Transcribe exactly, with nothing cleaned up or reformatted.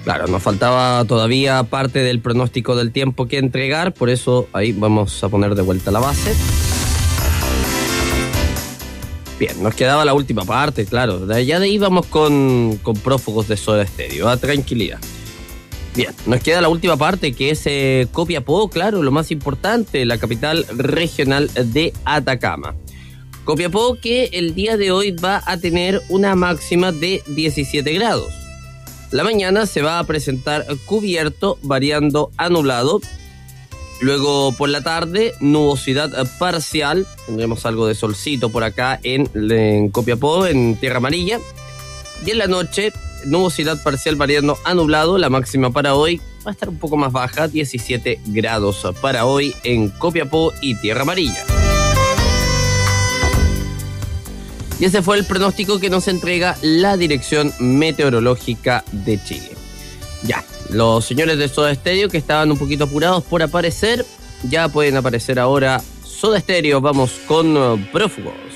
Claro, nos faltaba todavía parte del pronóstico del tiempo que entregar, por eso ahí vamos a poner de vuelta la base. Bien, nos quedaba la última parte, claro. De allá de ahí vamos con, con prófugos de Soda Stereo, a tranquilidad. Bien, nos queda la última parte, que es eh, Copiapó, claro, lo más importante, la capital regional de Atacama. Copiapó, que el día de hoy va a tener una máxima de diecisiete grados. La mañana se va a presentar cubierto, variando a nublado. Luego por la tarde, nubosidad parcial. Tendremos algo de solcito por acá en, en Copiapó, en Tierra Amarilla. Y en la noche, nubosidad parcial variando a nublado. La máxima para hoy va a estar un poco más baja, diecisiete grados para hoy en Copiapó y Tierra Amarilla. Y ese fue el pronóstico que nos entrega la Dirección Meteorológica de Chile. Ya, los señores de Soda Stereo, que estaban un poquito apurados por aparecer, ya pueden aparecer ahora. Soda Stereo, vamos con uh, prófugos.